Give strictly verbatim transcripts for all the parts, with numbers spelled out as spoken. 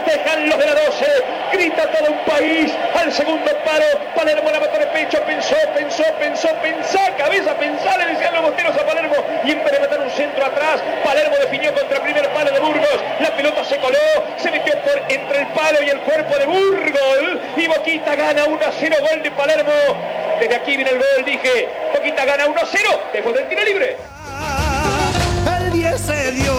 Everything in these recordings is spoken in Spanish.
festejan los de la doce, grita todo un país, al segundo palo, Palermo la mató de pecho, pensó, pensó, pensó, pensó, cabeza, pensá, le decían los bosteros a Palermo, y en vez de meter un centro atrás, Palermo definió contra el primer palo de Burgos, la pelota se coló, se metió por entre el palo y el cuerpo de Burgos, y Boquita gana uno a cero, gol de Palermo. Desde aquí viene el gol, dije, Boquita gana uno a cero, después del tiro libre. El diez de Dios,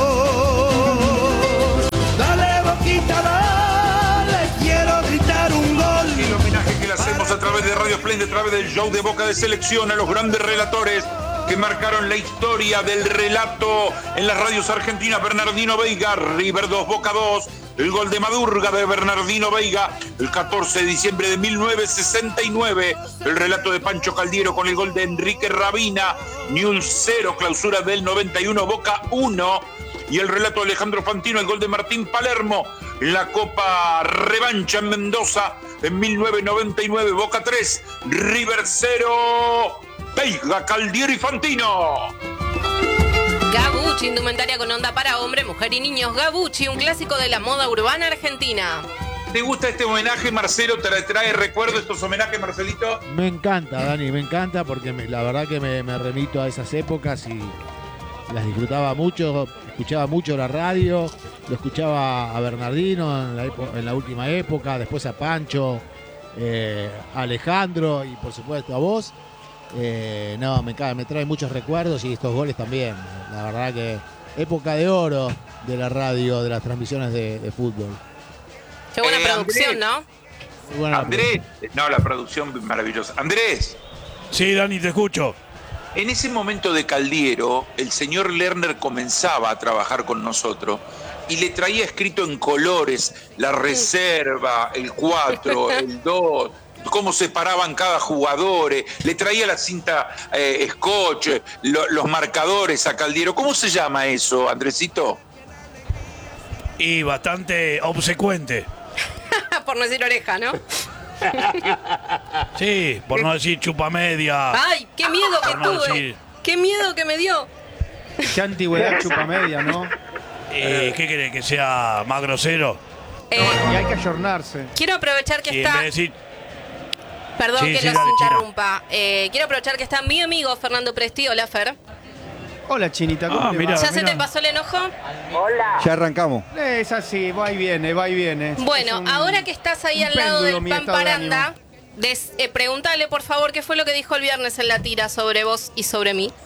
dale Boquita, dale, quiero gritar un gol. El homenaje que le hacemos a través de Radio Splendid, a través del show de Boca de Selección, a los grandes relatores que marcaron la historia del relato en las radios argentinas. Bernardino Veiga, River dos, Boca dos. El gol de Madurga de Bernardino Veiga, el catorce de diciembre de mil novecientos sesenta y nueve. El relato de Pancho Caldiero con el gol de Enrique Rabina. Newell's cero, clausura del noventa y uno, Boca uno. Y el relato de Alejandro Fantino, el gol de Martín Palermo. La Copa Revancha en Mendoza en mil novecientos noventa y nueve, Boca tres, River cero. Veiga, Caldiero y Fantino. Gabucci, indumentaria con onda para hombre, mujer y niños. Gabucci, un clásico de la moda urbana argentina. ¿Te gusta este homenaje, Marcelo? ¿Te trae recuerdo estos homenajes, Marcelito? Me encanta, Dani, me encanta porque me, la verdad que me, me remito a esas épocas y las disfrutaba mucho, escuchaba mucho la radio, lo escuchaba a Bernardino en la, epo, en la última época, después a Pancho, eh, a Alejandro y por supuesto a vos. Eh, no, me, me trae muchos recuerdos y estos goles también. La verdad que época de oro de la radio, de las transmisiones de, de fútbol. Qué buena eh, producción, Andrés, ¿no? Muy buena Andrés, producción. No, la producción maravillosa. Andrés. Sí, Dani, te escucho. En ese momento de Caldiero, el señor Lerner comenzaba a trabajar con nosotros y le traía escrito en colores la reserva, el cuatro, el dos, cómo se paraban cada jugador, eh, le traía la cinta eh, scotch, lo, los marcadores a Caldiero. ¿Cómo se llama eso, Andresito? Y bastante obsecuente. Por no decir oreja, ¿no? Sí, por no decir chupamedia. ¡Ay, qué miedo que por no tuve! decir... ¡Qué miedo que me dio! Qué antigüedad chupamedia, ¿no? Eh, ¿Qué querés? ¿Que sea más grosero? Eh, y hay que ayornarse. Quiero aprovechar que Sí, está... en vez de decir... Perdón Sí, que sí, los dale, interrumpa. Eh, quiero aprovechar que está mi amigo Fernando Presti. Hola, Fer. Hola, Chinita. ¿Cómo Ah, te mirá. va? ¿Ya se te pasó el enojo? Ya arrancamos. Es así, va y viene, va y viene. Bueno, Es un- ahora que estás ahí un al lado péndulo del mi pan estado de paranda, ánimo. des- eh, pregúntale por favor qué fue lo que dijo el viernes en la tira sobre vos y sobre mí.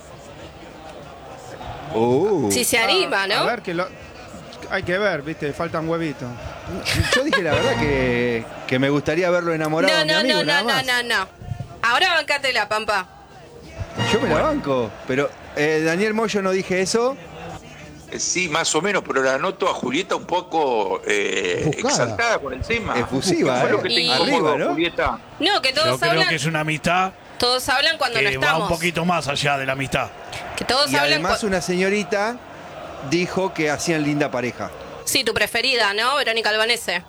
Uh. Si se anima, A ¿no? ver, que lo... hay que ver, viste, faltan huevitos. Yo dije la verdad que, que me gustaría verlo enamorado No, de mi no, amigo, no, nada no, más. no, no, no. Ahora bancátela, Pampa. Yo me la banco, pero eh, Daniel Moyo no dije eso. Eh, Sí, más o menos, pero la noto a Julieta un poco eh, Ofuscada. exaltada por encima. Efusiva, ¿Qué fue lo eh. que te Y- incomodó, Arriba, ¿no? Julieta? No, que Yo todos creo hablan, que es una amistad todos hablan cuando no que va estamos. un poquito más allá de la amistad. Que todos Y hablan además cua- una señorita dijo que hacían linda pareja. Sí, tu preferida, ¿no? Verónica Albanese.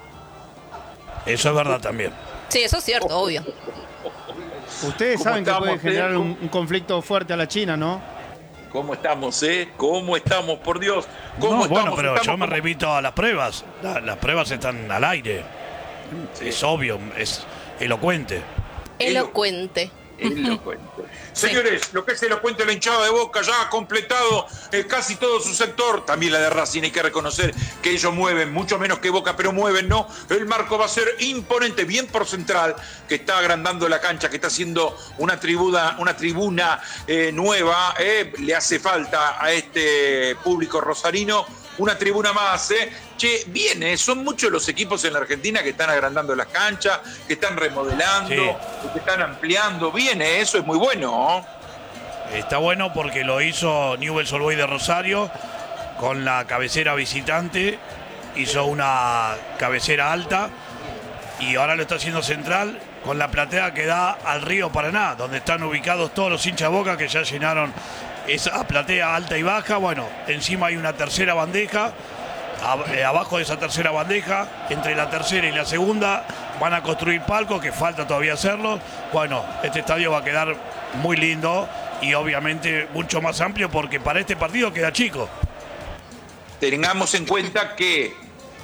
Eso es verdad también. Sí, eso es cierto, obvio. Ustedes ¿Cómo saben que estamos, puede generar Pedro? un, un conflicto fuerte a la China, ¿no? ¿Cómo estamos, eh? ¿Cómo estamos, por Dios? ¿Cómo No, estamos? bueno, pero Estamos yo me como- remito a las pruebas. La- las pruebas están al aire. Sí. Es obvio, es elocuente. Elocuente. Elocuente. Señores, lo que es elocuente la hinchada de Boca ya ha completado eh, casi todo su sector. También la de Racing, hay que reconocer que ellos mueven, mucho menos que Boca, pero mueven, ¿no? El marco va a ser imponente, bien por Central, que está agrandando la cancha, que está haciendo una tribuna, una tribuna eh, nueva. eh, le hace falta a este público rosarino una tribuna más, ¿eh? Che, viene, son muchos los equipos en la Argentina que están agrandando las canchas, que están remodelando, Sí. que están ampliando. Viene, eso es muy bueno. Está bueno porque lo hizo Newell's Old Boys de Rosario con la cabecera visitante. Hizo una cabecera alta y ahora lo está haciendo Central con la platea que da al río Paraná, donde están ubicados todos los hinchas Boca que ya llenaron esa platea alta y baja. Bueno, encima hay una tercera bandeja. Ab- eh, Abajo de esa tercera bandeja, entre la tercera y la segunda, van a construir palcos, que falta todavía hacerlo. Bueno, este estadio va a quedar muy lindo y obviamente mucho más amplio porque para este partido queda chico. Tengamos en cuenta que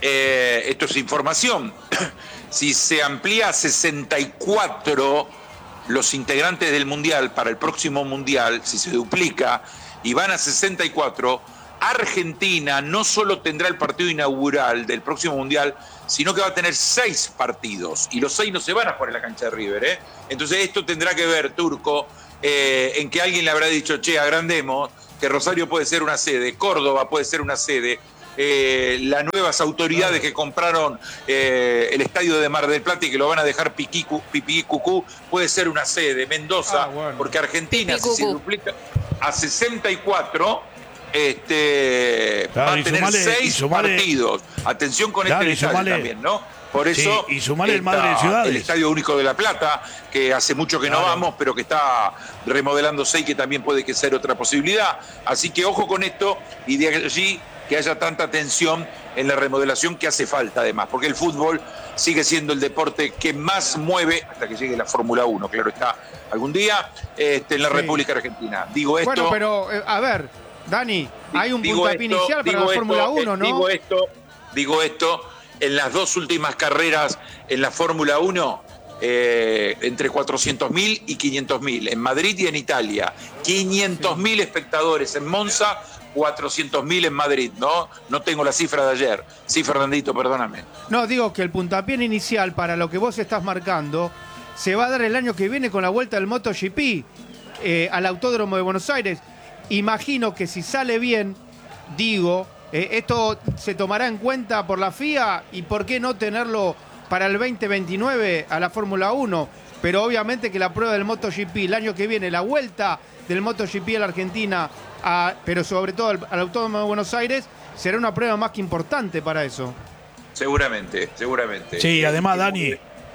eh, esto es información, si se amplía a sesenta y cuatro los integrantes del Mundial para el próximo Mundial, si se duplica y van a sesenta y cuatro, Argentina no solo tendrá el partido inaugural del próximo Mundial, sino que va a tener seis partidos, y los seis no se van a jugar en la cancha de River, ¿eh? Entonces esto tendrá que ver, Turco, eh, en que alguien le habrá dicho, che, agrandemos, que Rosario puede ser una sede, Córdoba puede ser una sede, eh, las nuevas autoridades que compraron eh, el estadio de Mar del Plata y que lo van a dejar piqui, pipí, cucú, puede ser una sede, Mendoza, ah, bueno. Porque Argentina, si se duplica a sesenta y cuatro, este, claro, va a tener sumale, seis sumale, partidos. Atención con claro, este detalle sumale, también, ¿no? Por eso sí, y sumale el Madre de Ciudades, el Estadio Único de La Plata, que hace mucho que claro. no vamos, pero que está remodelándose y que también puede que ser otra posibilidad. Así que ojo con esto, y de allí que haya tanta atención en la remodelación que hace falta además, porque el fútbol sigue siendo el deporte que más mueve, hasta que llegue la Fórmula uno, claro está, algún día, este, en la sí. República Argentina. Digo esto... Bueno, pero, eh, a ver, Dani, hay un puntapié inicial para la Fórmula uno, ¿no? Digo esto, digo esto, en las dos últimas carreras en la Fórmula uno, eh, entre cuatrocientos mil y quinientos mil, en Madrid y en Italia, quinientos mil espectadores en Monza, cuatrocientos mil en Madrid, ¿no? No tengo la cifra de ayer. Sí, Fernandito, perdóname. No, digo que el puntapié inicial para lo que vos estás marcando se va a dar el año que viene con la vuelta del MotoGP eh, al Autódromo de Buenos Aires. Imagino que si sale bien, digo, eh, esto se tomará en cuenta por la F I A y por qué no tenerlo para el veinte veintinueve a la Fórmula uno. Pero obviamente que la prueba del MotoGP el año que viene, la vuelta del MotoGP a la Argentina, a, pero sobre todo al, al Autódromo de Buenos Aires, será una prueba más que importante para eso. Seguramente, seguramente. Sí, además, Dani,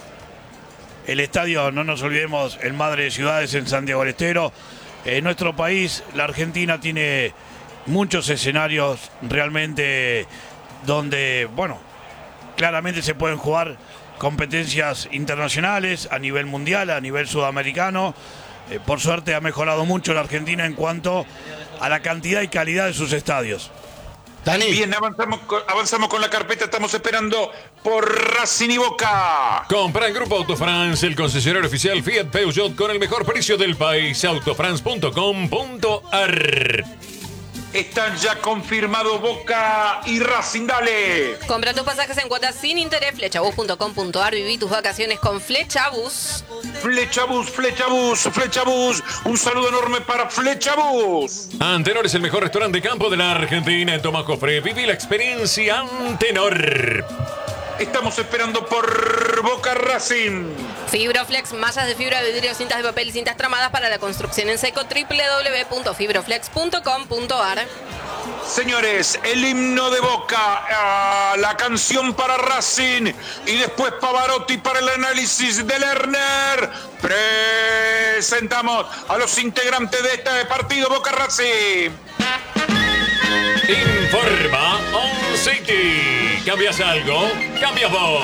el estadio, no nos olvidemos, el Madre de Ciudades en Santiago del Estero. En nuestro país, la Argentina tiene muchos escenarios realmente donde, bueno, claramente se pueden jugar competencias internacionales a nivel mundial, a nivel sudamericano. Eh, por suerte ha mejorado mucho la Argentina en cuanto a la cantidad y calidad de sus estadios. Dani. Bien, avanzamos con, avanzamos con la carpeta, estamos esperando por Racing y Boca. Compra en Grupo Autofrance, el concesionario oficial Fiat Peugeot con el mejor precio del país, autofrance punto com punto a r. Están ya confirmados Boca y Racing, dale. Compra tus pasajes en cuotas sin interés, flechabus punto com punto a r. Viví tus vacaciones con Flechabus. Flechabus, Flechabus, Flechabus. Un saludo enorme para Flechabus. Antenor es el mejor restaurante de campo de la Argentina en Tomás Jofre. Viví la experiencia Antenor. Estamos esperando por Boca Racing. Fibroflex, mallas de fibra, vidrio, cintas de papel y cintas tramadas para la construcción en seco. doble u doble u doble u punto fibroflex punto com punto a r. Señores, el himno de Boca, uh, la canción para Racing y después Pavarotti para el análisis de Lerner. Presentamos a los integrantes de este partido Boca Racing. Informa On City. ¿Cambias algo? ¡Cambias vos!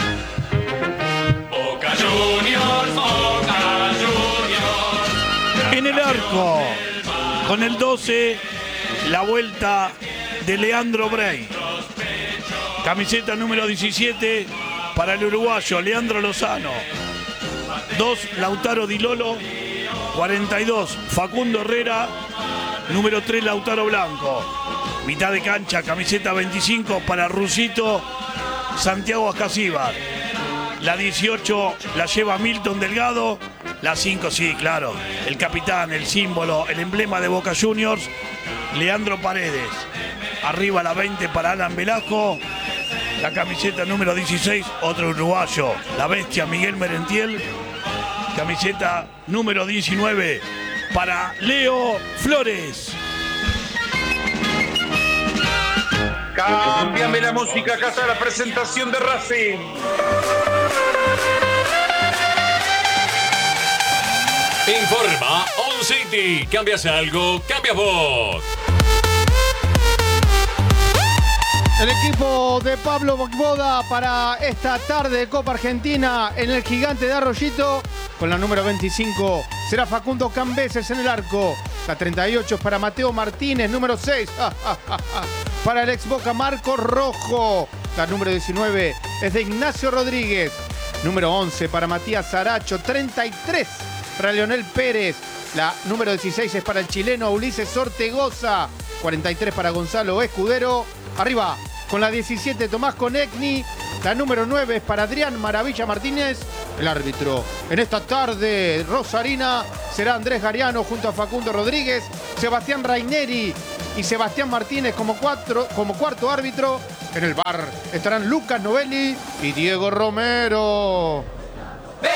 Boca Juniors, Boca Juniors. En el arco, con el doce, la vuelta de Leandro Brey. Camiseta número diecisiete para el uruguayo Leandro Lozano. dos, Lautaro Di Lolo. cuarenta y dos, Facundo Herrera. Número tres, Lautaro Blanco. Mitad de cancha, camiseta veinticinco para Rusito Santiago Ascasíbar. La dieciocho la lleva Milton Delgado. La cinco, sí, claro. El capitán, el símbolo, el emblema de Boca Juniors, Leandro Paredes. Arriba la veinte para Alan Velasco. La camiseta número dieciséis, otro uruguayo, la bestia Miguel Merentiel. Camiseta número diecinueve para Leo Flores. Cámbiame la música, acá está la presentación de Racing. Informa On City. ¿Cambias algo? ¡Cambias vos! El equipo de Pablo Boda para esta tarde de Copa Argentina en el Gigante de Arroyito. Con la número veinticinco será Facundo Cambeses en el arco. La treinta y ocho es para Mateo Martínez. Número seis para el ex Boca Marco Rojo. La número diecinueve es de Ignacio Rodríguez. Número once para Matías Saracho. treinta y tres para Leonel Pérez. La número dieciséis es para el chileno Ulises Ortegoza. cuarenta y tres para Gonzalo Escudero. Arriba con la diecisiete Tomás Conecni. La número nueve es para Adrián Maravilla Martínez. El árbitro en esta tarde rosarina será Andrés Gariano junto a Facundo Rodríguez, Sebastián Raineri y Sebastián Martínez como, cuatro, como cuarto árbitro. En el bar estarán Lucas Novelli y Diego Romero.